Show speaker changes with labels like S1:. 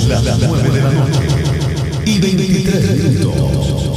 S1: las 9 de la noche y 23 minutos.